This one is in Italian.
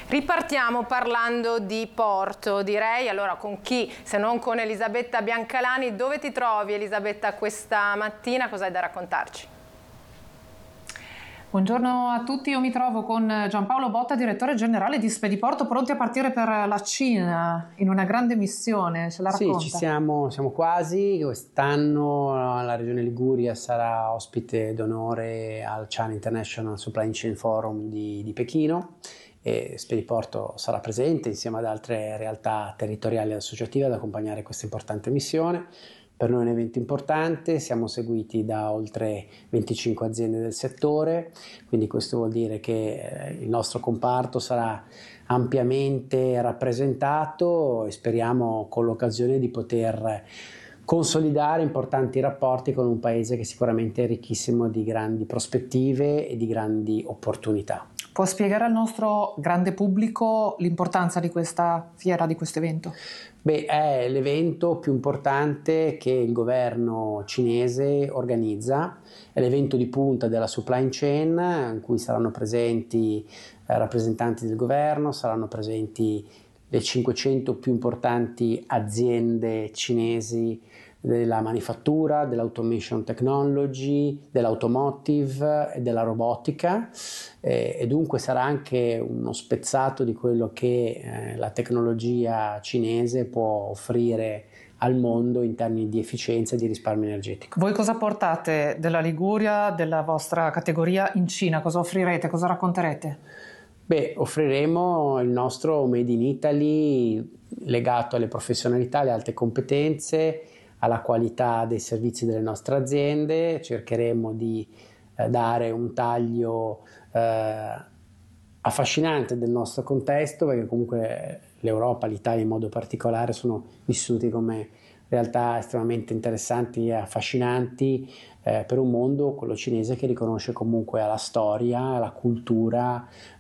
Ripartiamo parlando di porto, direi. Allora, con chi se non con Elisabetta Biancalani? Dove ti trovi, Elisabetta, questa mattina? Cosa hai da raccontarci? Buongiorno a tutti, io mi trovo con Giampaolo Botta, direttore generale di Spediporto, pronti a partire per la Cina in una grande missione. Ce la racconta? Sì, siamo quasi. Quest'anno la Regione Liguria sarà ospite d'onore al China International Supply Chain Forum di Pechino. E Spediporto sarà presente insieme ad altre realtà territoriali e associative ad accompagnare questa importante missione. Per noi è un evento importante, siamo seguiti da oltre 25 aziende del settore, quindi questo vuol dire che il nostro comparto sarà ampiamente rappresentato e speriamo con l'occasione di poter consolidare importanti rapporti con un paese che sicuramente è ricchissimo di grandi prospettive e di grandi opportunità. Può spiegare al nostro grande pubblico l'importanza di questa fiera, di questo evento? Beh, è l'evento più importante che il governo cinese organizza, è l'evento di punta della supply chain in cui saranno presenti rappresentanti del governo, saranno presenti le 500 più importanti aziende cinesi della manifattura, dell'automation technology, dell'automotive e della robotica, e dunque sarà anche uno spezzato di quello che la tecnologia cinese può offrire al mondo in termini di efficienza e di risparmio energetico. Voi cosa portate della Liguria, della vostra categoria in Cina? Cosa offrirete? Cosa racconterete? Beh, offriremo il nostro Made in Italy legato alle professionalità, alle alte competenze, alla qualità dei servizi delle nostre aziende. Cercheremo di dare un taglio affascinante del nostro contesto, perché comunque l'Europa, l'Italia in modo particolare, sono vissuti come realtà estremamente interessanti e affascinanti per un mondo, quello cinese, che riconosce comunque alla storia, alla cultura,